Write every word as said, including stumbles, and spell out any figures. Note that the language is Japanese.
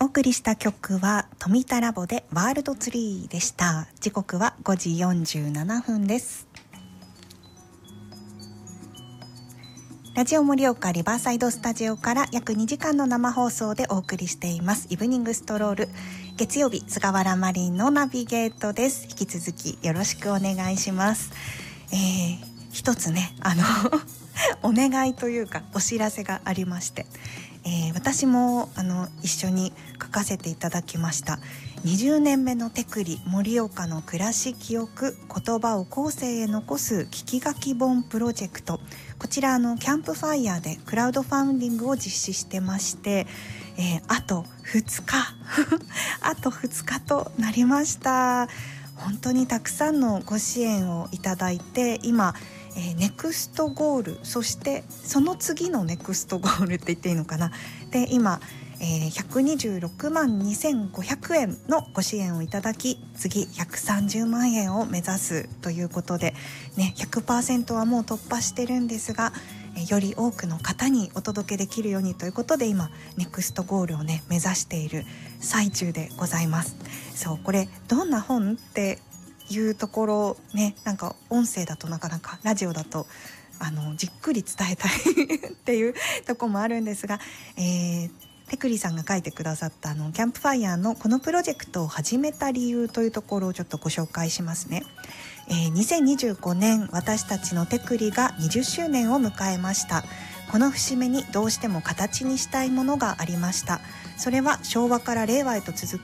お送りした曲は富田ラボでワールドツリーでした。時刻はごじよんじゅうななふんです。ラジオ盛岡リバーサイドスタジオから約にじかんの生放送でお送りしていますイブニングストロール。月曜日菅原マリンのナビゲートです。引き続きよろしくお願いします。えー、一つねあのお願いというかお知らせがありまして、えー、私もあの一緒に書かせていただきましたにじゅうねんめの手繰り盛岡の暮らし記憶言葉を後世へ残す聞き書き本プロジェクト。こちらあのキャンプファイヤーでクラウドファウンディングを実施してまして、えー、あとふつかあとふつかとなりました。本当にたくさんのご支援をいただいて今えー、ネクストゴール、そしてその次のネクストゴールって言っていいのかな。で今、えー、ひゃくにじゅうろくまんにせんごひゃくえんのご支援をいただき、次ひゃくさんじゅうまんえんを目指すということで、ね、ひゃくパーセント はもう突破してるんですが、えー、より多くの方にお届けできるようにということで今ネクストゴールをね目指している最中でございます。そうこれどんな本っていうところね、なんか音声だとなかなかラジオだとあのじっくり伝えたいっていうところもあるんですが、えー、テクリさんが書いてくださったあのキャンプファイヤーのこのプロジェクトを始めた理由というところをちょっとご紹介しますね。えー、にせんにじゅうごねん私たちのテクリがにじゅっしゅうねんを迎えました。この節目にどうしても形にしたいものがありました。それは昭和から令和へと続